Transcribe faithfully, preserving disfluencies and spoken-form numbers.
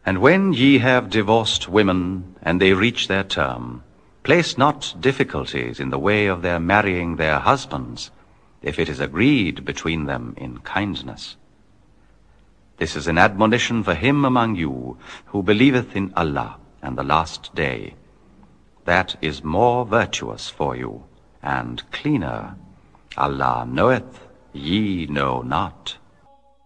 And when ye have divorced women, and they reach their term, place not difficulties in the way of their marrying their husbands, if it is agreed between them in kindness. This is an admonition for him among you who believeth in Allah and the last day. That is more virtuous for you, and cleaner. Allah knoweth, ye know not.